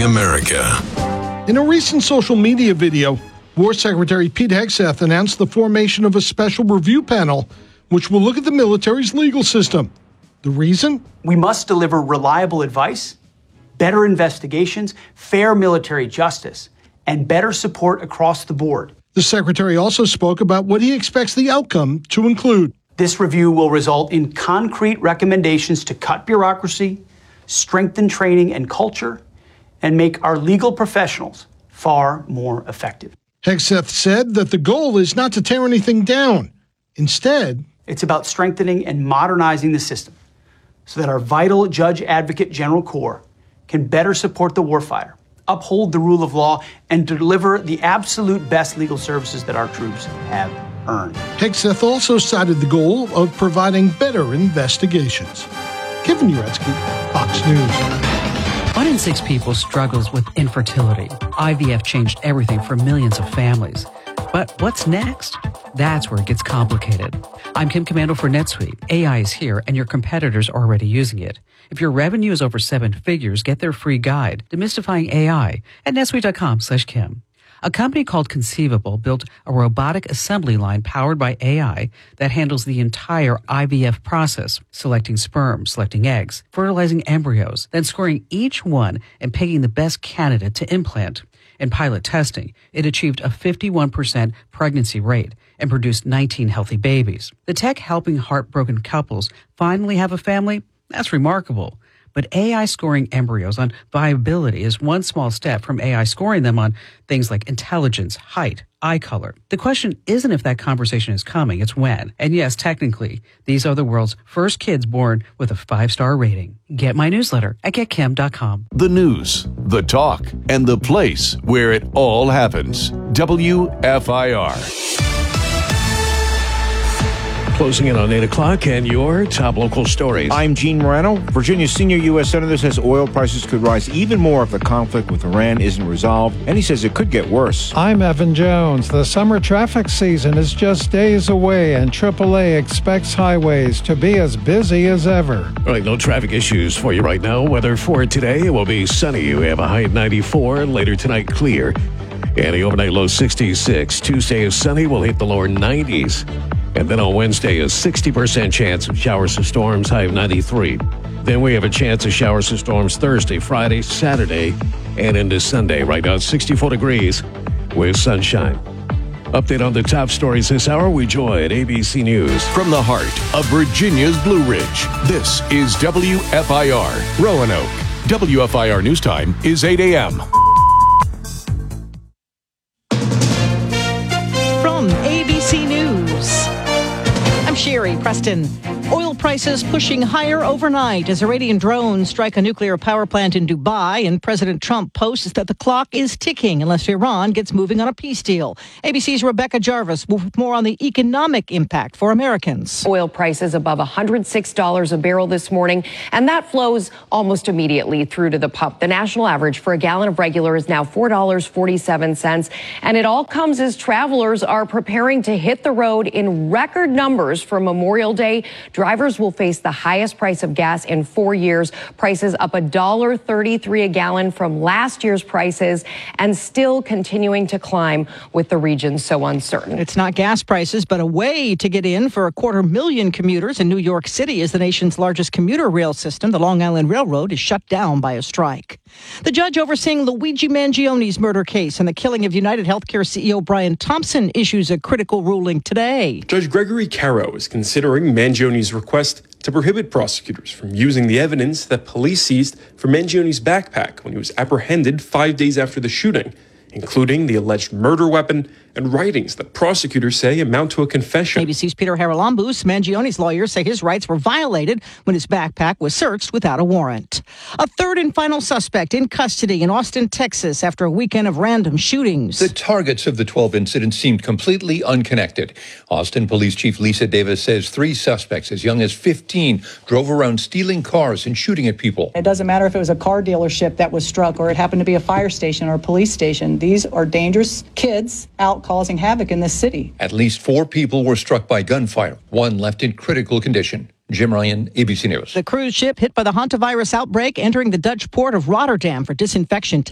Changing America. In a recent social media video, War Secretary Pete Hegseth announced the formation of a special review panel which will look at the military's legal system. The reason? We must deliver reliable advice, better investigations, fair military justice, and better support across the board. The Secretary also spoke about what he expects the outcome to include. This review will result in concrete recommendations to cut bureaucracy, strengthen training and culture, and make our legal professionals far more effective. Hegseth said that the goal is not to tear anything down. Instead, it's about strengthening and modernizing the system so that our vital Judge Advocate General Corps can better support the warfighter, uphold the rule of law, and deliver the absolute best legal services that our troops have earned. Hegseth also cited the goal of providing better investigations. Kevin Uretsky, Fox News. 1 in 6 people struggles with infertility. IVF changed everything for millions of families. But what's next? That's where it gets complicated. I'm Kim Commando for NetSuite. AI is here, and your competitors are already using it. If your revenue is over 7 figures, get their free guide, Demystifying AI, at netsuite.com/Kim. A company called Conceivable built a robotic assembly line powered by AI that handles the entire IVF process, selecting sperm, selecting eggs, fertilizing embryos, then scoring each one and picking the best candidate to implant. In pilot testing, it achieved a 51% pregnancy rate and produced 19 healthy babies. The tech helping heartbroken couples finally have a family? That's remarkable. But AI scoring embryos on viability is one small step from AI scoring them on things like intelligence, height, eye color. The question isn't if that conversation is coming, it's when. And yes, technically, these are the world's first kids born with a 5-star rating. Get my newsletter at getkim.com. The news, the talk, and the place where it all happens. WFIR. Closing in on 8 o'clock and your top local stories. I'm Gene Moreno. Virginia's senior U.S. Senator says oil prices could rise even more if the conflict with Iran isn't resolved, and he says it could get worse. I'm Evan Jones. The summer traffic season is just days away, and AAA expects highways to be as busy as ever. All right, no traffic issues for you right now. Weather for today, it will be sunny. We have a high of 94. Later tonight, clear. And the overnight low 66. Tuesday is sunny. We'll hit the lower 90s. And then on Wednesday, a 60% chance of showers and storms, high of 93. Then we have a chance of showers and storms Thursday, Friday, Saturday, and into Sunday. Right now, it's 64 degrees with sunshine. Update on the top stories this hour. We joy at ABC News. From the heart of Virginia's Blue Ridge, this is WFIR, Roanoke. WFIR News Time is 8 a.m. From ABC News, I'm Sherry Preston. Oil prices pushing higher overnight as Iranian drones strike a nuclear power plant in Dubai, and President Trump posts that the clock is ticking unless Iran gets moving on a peace deal. ABC's Rebecca Jarvis with more on the economic impact for Americans. Oil prices above $106 a barrel this morning, and that flows almost immediately through to the pump. The national average for a gallon of regular is now $4.47, and it all comes as travelers are preparing to hit the road in record numbers for Memorial Day. Drivers will face the highest price of gas in 4 years. Prices up $1.33 a gallon from last year's prices, and still continuing to climb with the region so uncertain. It's not gas prices, but a way to get in for 250,000 commuters in New York City as the nation's largest commuter rail system, the Long Island Railroad, is shut down by a strike. The judge overseeing Luigi Mangioni's murder case and the killing of United Healthcare CEO Brian Thompson issues a critical ruling today. Judge Gregory Caro is considering Mangioni's request to prohibit prosecutors from using the evidence that police seized from Mangioni's backpack when he was apprehended 5 days after the shooting, including the alleged murder weapon and writings that prosecutors say amount to a confession. ABC's Peter Haralambous, Mangioni's lawyers say his rights were violated when his backpack was searched without a warrant. A third and final suspect in custody in Austin, Texas, after a weekend of random shootings. The targets of the 12 incidents seemed completely unconnected. Austin Police Chief Lisa Davis says 3 suspects as young as 15 drove around stealing cars and shooting at people. It doesn't matter if it was a car dealership that was struck or it happened to be a fire station or a police station. These are dangerous kids out causing havoc in this city. At least 4 people were struck by gunfire, 1 left in critical condition. Jim Ryan, ABC News. The cruise ship hit by the hantavirus outbreak entering the Dutch port of Rotterdam for disinfection